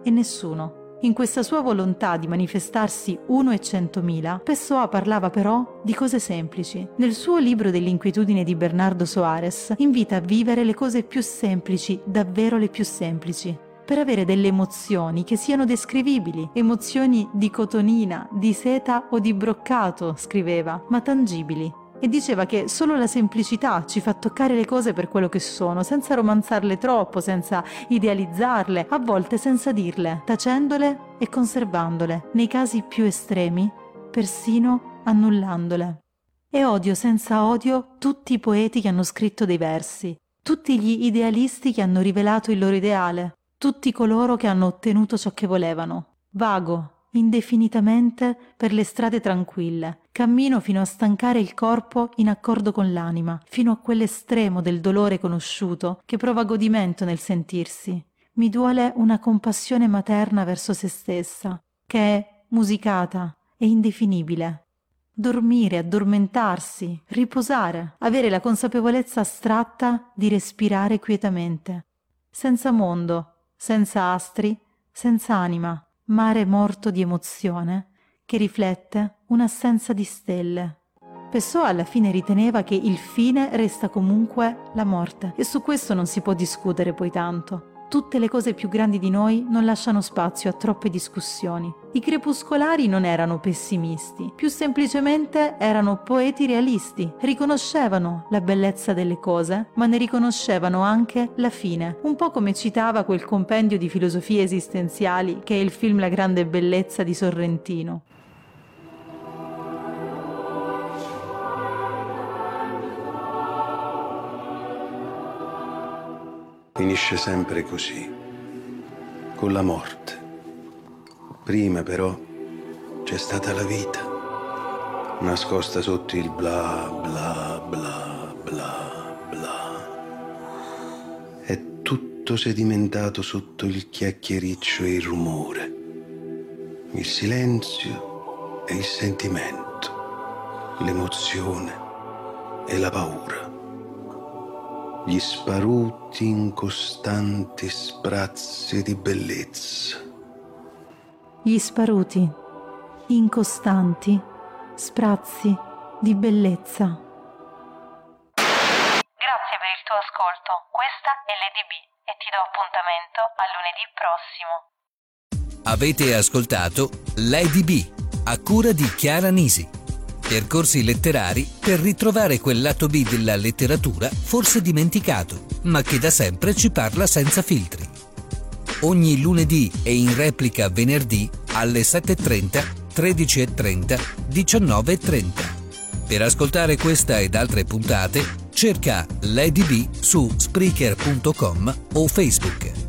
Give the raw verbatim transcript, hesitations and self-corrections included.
e nessuno. In questa sua volontà di manifestarsi uno e centomila, Pessoa parlava però di cose semplici. Nel suo libro dell'inquietudine di Bernardo Soares invita a vivere le cose più semplici, davvero le più semplici, per avere delle emozioni che siano descrivibili, emozioni di cotonina, di seta o di broccato, scriveva, ma tangibili. E diceva che solo la semplicità ci fa toccare le cose per quello che sono, senza romanzarle troppo, senza idealizzarle, a volte senza dirle, tacendole e conservandole, nei casi più estremi, persino annullandole. E odio senza odio tutti i poeti che hanno scritto dei versi, tutti gli idealisti che hanno rivelato il loro ideale, tutti coloro che hanno ottenuto ciò che volevano. Vago, indefinitamente per le strade tranquille, cammino fino a stancare il corpo in accordo con l'anima, fino a quell'estremo del dolore conosciuto che prova godimento nel sentirsi. Mi duole una compassione materna verso se stessa, che è musicata e indefinibile. Dormire, addormentarsi, riposare, avere la consapevolezza astratta di respirare quietamente, senza mondo, senza astri, senza anima, mare morto di emozione che riflette un'assenza di stelle. Pessoa alla fine riteneva che il fine resta comunque la morte, e su questo non si può discutere poi tanto. Tutte le cose più grandi di noi non lasciano spazio a troppe discussioni. I crepuscolari non erano pessimisti, più semplicemente erano poeti realisti. Riconoscevano la bellezza delle cose, ma ne riconoscevano anche la fine. Un po' come citava quel compendio di filosofie esistenziali che è il film La grande bellezza di Sorrentino. Finisce sempre così, con la morte. Prima però c'è stata la vita, nascosta sotto il bla bla bla bla bla. È tutto sedimentato sotto il chiacchiericcio e il rumore, il silenzio e il sentimento, l'emozione e la paura. Gli sparuti incostanti sprazzi di bellezza. Gli sparuti incostanti sprazzi di bellezza. Grazie per il tuo ascolto. Questa è Lady B e ti do appuntamento a lunedì prossimo. Avete ascoltato Lady B, a cura di Chiara Nisi. Percorsi letterari per ritrovare quel lato B della letteratura forse dimenticato, ma che da sempre ci parla senza filtri. Ogni lunedì e in replica venerdì alle sette e trenta, tredici e trenta, diciannove e trenta. Per ascoltare questa ed altre puntate, cerca Lady B su Spreaker punto com o Facebook.